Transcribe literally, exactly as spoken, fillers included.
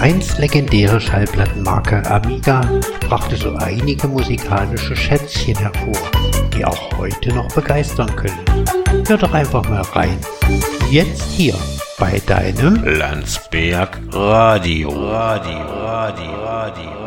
einst legendäre Schallplattenmarke Amiga brachte so einige musikalische Schätzchen hervor, die auch heute noch begeistern können. Hör doch einfach mal rein. Jetzt hier bei deinem Landsberg Radio. Radio, Radio, Radio.